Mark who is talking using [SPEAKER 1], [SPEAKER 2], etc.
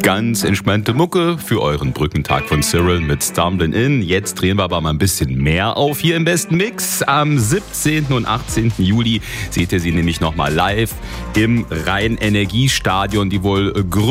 [SPEAKER 1] Ganz entspannte Mucke für euren Brückentag von Cyril mit Stumbling In. Jetzt drehen wir aber mal ein bisschen mehr auf hier im besten Mix. Am 17. und 18. Juli seht ihr sie nämlich nochmal live im Rhein-Energiestadion, die wohl